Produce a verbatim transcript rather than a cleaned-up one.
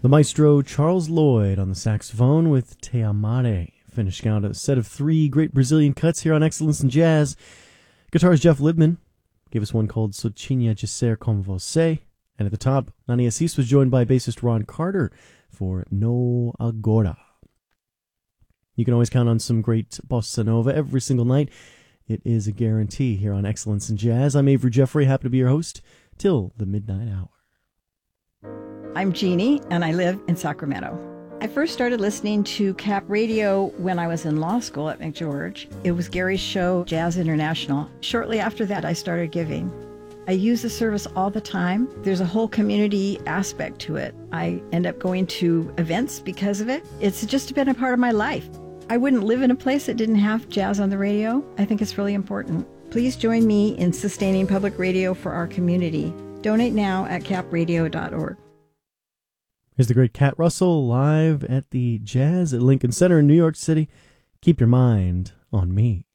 The maestro Charles Lloyd on the saxophone with Te Amare, finishing out a set of three great Brazilian cuts here on Excellence in Jazz. Guitarist Jeff Libman gave us one called Só Tinha de Ser Com Você, and at the top, Nani Assis was joined by bassist Ron Carter for No Agora. You can always count on some great bossa nova every single night. It is a guarantee here on Excellence in Jazz. I'm Avery Jeffrey, happy to be your host till the midnight hour. I'm Jeannie, and I live in Sacramento. I first started listening to Cap Radio when I was in law school at McGeorge. It was Gary's show, Jazz International. Shortly after that, I started giving. I use the service all the time. There's a whole community aspect to it. I end up going to events because of it. It's just been a part of my life. I wouldn't live in a place that didn't have jazz on the radio. I think it's really important. Please join me in sustaining public radio for our community. Donate now at cap radio dot org. Here's the great Cat Russell live at the Jazz at Lincoln Center in New York City. Keep your mind on me.